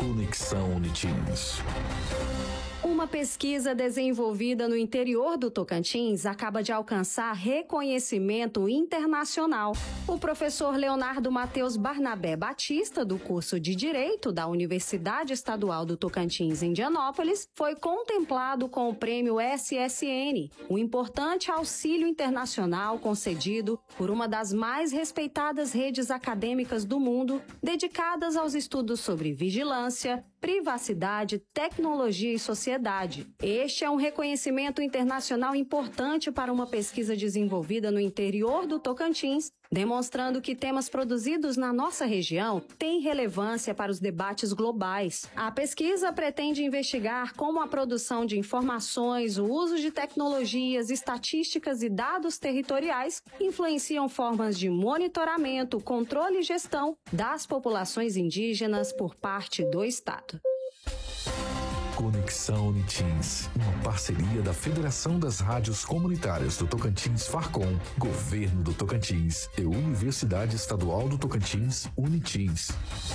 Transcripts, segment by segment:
Conexão Uniteens. Uma pesquisa desenvolvida no interior do Tocantins acaba de alcançar reconhecimento internacional. O professor Leonardo Matheus Barnabé Batista, do curso de Direito da Universidade Estadual do Tocantins, em Indianópolis, foi contemplado com o prêmio SSN, um importante auxílio internacional concedido por uma das mais respeitadas redes acadêmicas do mundo, dedicadas aos estudos sobre vigilância, privacidade, tecnologia e sociedade. Este é um reconhecimento internacional importante para uma pesquisa desenvolvida no interior do Tocantins, demonstrando que temas produzidos na nossa região têm relevância para os debates globais. A pesquisa pretende investigar como a produção de informações, o uso de tecnologias, estatísticas e dados territoriais influenciam formas de monitoramento, controle e gestão das populações indígenas por parte do Estado. Conexão Uniteens, uma parceria da Federação das Rádios Comunitárias do Tocantins Farcom, Governo do Tocantins e Universidade Estadual do Tocantins, Uniteens.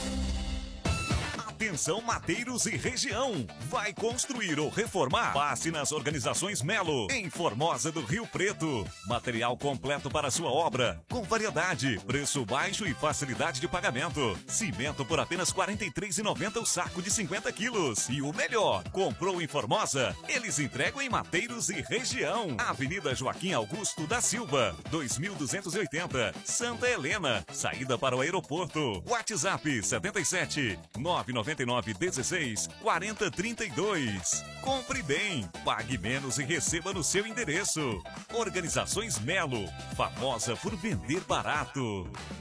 Atenção, mateiros e região. Vai construir ou reformar? Passe nas organizações Melo, em Formosa do Rio Preto. Material completo para sua obra, com variedade, preço baixo e facilidade de pagamento. Cimento por apenas R$ 43,90 o saco de 50 quilos. E o melhor, comprou em Formosa? Eles entregam em mateiros e região. Avenida Joaquim Augusto da Silva, 2280, Santa Helena. Saída para o aeroporto. WhatsApp 77 999 16 40 32. Compre bem, pague menos e receba no seu endereço. Organizações Melo, famosa por vender barato.